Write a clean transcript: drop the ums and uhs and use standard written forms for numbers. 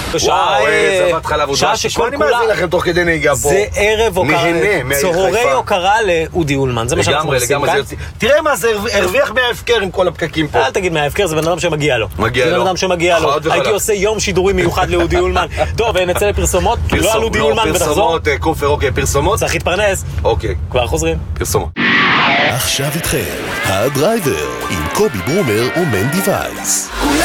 שעה שכל כולה, אני לכם תוך כדי נהיגה פה. זה ערב הוקרה, צהרי הוקרה לאודי אולמן, זה מה שאנחנו עושים כאן. תראה מה זה הרוויח מההפקר עם כל הפקקים פה. אל תגיד מההפקר, זה בן אדם שמגיע לו. מגיע לו. זה בן אדם שמגיע לו. הייתי עושה יום שידורי מיוחד לאודי אולמן. טוב, נצא לפרסומות, לא על אודי אולמן ונחזור. פרסומות, כופר, אוקיי, פרסומות. צריך להתפרנס. אוקיי. כבר חוזרים. פרסומות. עכשיו איתכם, הדרייבר, עם קובי ברומר ומנדי וייס.